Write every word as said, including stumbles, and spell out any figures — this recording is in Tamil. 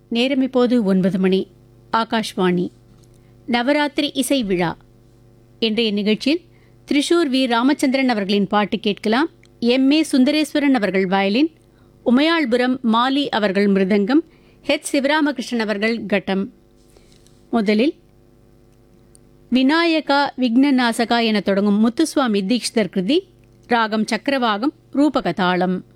நேரம் இப்போது ஒன்பது மணி. ஆகாஷ்வாணி நவராத்திரி இசை விழா. இன்றைய நிகழ்ச்சியில் திரிஷூர் வி ராமச்சந்திரன் அவர்களின் பாட்டு கேட்கலாம். எம் ஏ சுந்தரேஸ்வரன் அவர்கள் வயலின், உமையாள்புரம் மாலி அவர்கள் மிருதங்கம், ஹெச் சிவராமகிருஷ்ணன் அவர்கள் கட்டம். முதலில் விநாயகா விக்னநாசகா என தொடங்கும் முத்துசுவாமி தீக்ஷிதர் கிருதி, ராகம் சக்கரவாகம், ரூபகதாளம்.